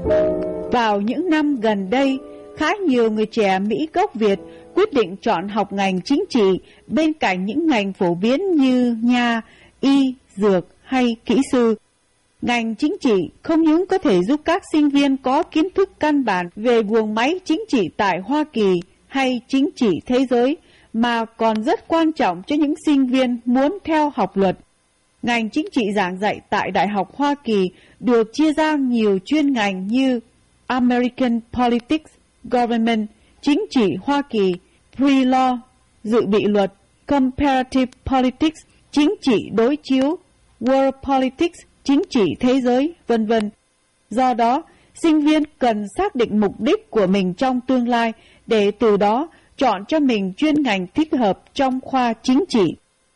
Vào những năm gần đây, khá nhiều người trẻ Mỹ gốc Việt quyết định chọn học ngành chính trị bên cạnh những ngành phổ biến như nha, y, dược hay kỹ sư. Ngành chính trị không những có thể giúp các sinh viên có kiến thức căn bản về guồng máy chính trị tại Hoa Kỳ hay chính trị thế giới, mà còn rất quan trọng cho những sinh viên muốn theo học luật. Ngành chính trị giảng dạy tại Đại học Hoa Kỳ được chia ra nhiều chuyên ngành như American Politics, Government, chính trị Hoa Kỳ, Pre-Law, dự bị luật, Comparative Politics, chính trị đối chiếu, World Politics, chính trị thế giới, vân vân. Do đó, sinh viên cần xác định mục đích của mình trong tương lai để từ đó chọn cho mình chuyên ngành thích hợp trong khoa chính trị.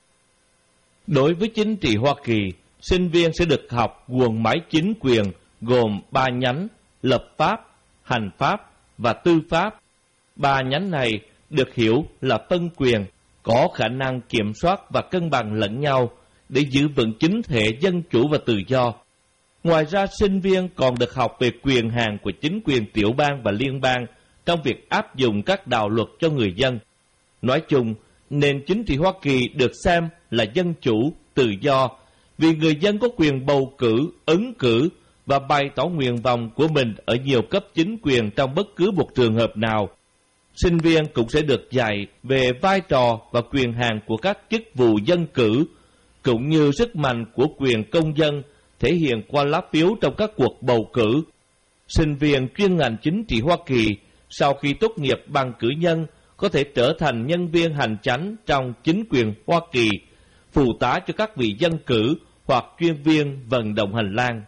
Đối với chính trị Hoa Kỳ, sinh viên sẽ được học guồng máy chính quyền gồm 3 nhánh: lập pháp, hành pháp và tư pháp. 3 nhánh này được hiểu là phân quyền, có khả năng kiểm soát và cân bằng lẫn nhau để giữ vững chính thể dân chủ và tự do. Ngoài ra, sinh viên còn được học về quyền hạn của chính quyền tiểu bang và liên bang trong việc áp dụng các đạo luật cho người dân. Nói chung, nền chính trị Hoa Kỳ được xem là dân chủ, tự do, vì người dân có quyền bầu cử, ứng cử và bày tỏ nguyện vọng của mình ở nhiều cấp chính quyền trong bất cứ một trường hợp nào. Sinh viên cũng sẽ được dạy về vai trò và quyền hạn của các chức vụ dân cử, cũng như sức mạnh của quyền công dân thể hiện qua lá phiếu trong các cuộc bầu cử. Sinh viên chuyên ngành chính trị Hoa Kỳ sau khi tốt nghiệp bằng cử nhân có thể trở thành nhân viên hành chánh trong chính quyền Hoa Kỳ, phụ tá cho các vị dân cử hoặc chuyên viên vận động hành lang.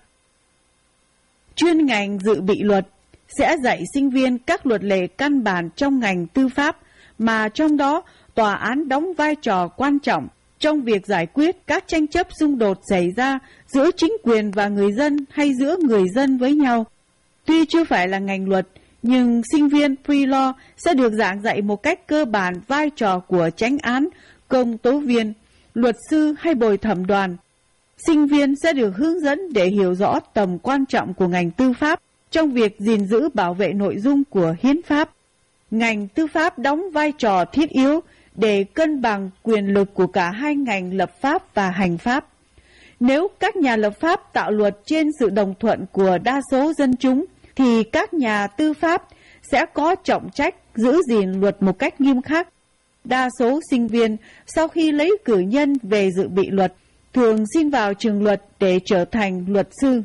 Chuyên ngành dự bị luật sẽ dạy sinh viên các luật lệ căn bản trong ngành tư pháp, mà trong đó tòa án đóng vai trò quan trọng trong việc giải quyết các tranh chấp xung đột xảy ra giữa chính quyền và người dân hay giữa người dân với nhau. Tuy chưa phải là ngành luật, nhưng sinh viên pre-law sẽ được giảng dạy một cách cơ bản vai trò của chánh án, công tố viên, luật sư hay bồi thẩm đoàn. Sinh viên sẽ được hướng dẫn để hiểu rõ tầm quan trọng của ngành tư pháp trong việc gìn giữ bảo vệ nội dung của hiến pháp. Ngành tư pháp đóng vai trò thiết yếu để cân bằng quyền lực của cả hai ngành lập pháp và hành pháp. Nếu các nhà lập pháp tạo luật trên sự đồng thuận của đa số dân chúng, thì các nhà tư pháp sẽ có trọng trách giữ gìn luật một cách nghiêm khắc. Đa số sinh viên sau khi lấy cử nhân về dự bị luật thường xin vào trường luật để trở thành luật sư.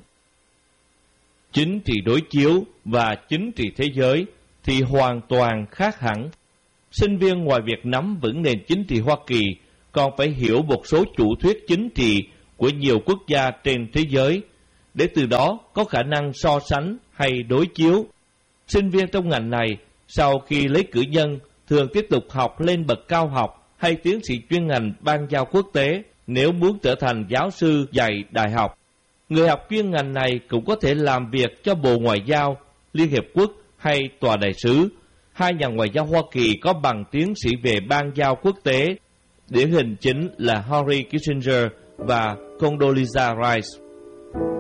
Chính trị đối chiếu và chính trị thế giới thì hoàn toàn khác hẳn. Sinh viên ngoài việc nắm vững nền chính trị Hoa Kỳ còn phải hiểu một số chủ thuyết chính trị của nhiều quốc gia trên thế giới, để từ đó có khả năng so sánh hay đối chiếu. Sinh viên trong ngành này sau khi lấy cử nhân thường tiếp tục học lên bậc cao học hay tiến sĩ chuyên ngành ban giao quốc tế nếu muốn trở thành giáo sư dạy đại học. Người học chuyên ngành này cũng có thể làm việc cho Bộ Ngoại giao, Liên Hiệp Quốc hay Tòa đại sứ. Hai nhà ngoại giao Hoa Kỳ có bằng tiến sĩ về ban giao quốc tế, điển hình chính là Henry Kissinger và Condoleezza Rice.